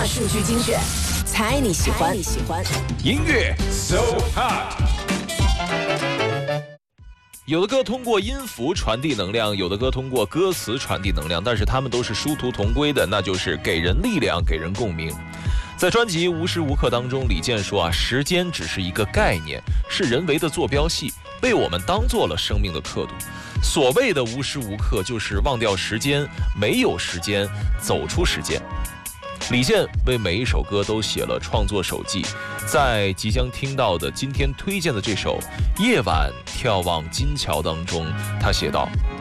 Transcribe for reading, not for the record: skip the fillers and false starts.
数据精选，猜你喜欢。 音乐 So Hot。有的歌通过音符传递能量，有的歌通过歌词传递能量，但是他们都是殊途同归的，那就是给人力量，给人共鸣。在专辑《无时无刻》当中，李健说时间只是一个概念，是人为的坐标系，被我们当做了生命的刻度。所谓的无时无刻，就是忘掉时间，没有时间，走出时间。李健为每一首歌都写了创作手记，在即将听到的今天推荐的这首《夜晚眺望金桥》当中，他写道：